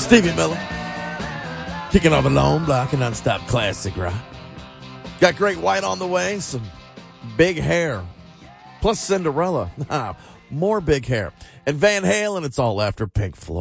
Stevie Miller. Kicking off a Lone Block and non-stop classic rock. Got Great White on the way. Some big hair. Plus Cinderella. More big hair. And Van Halen, it's all after Pink Floyd.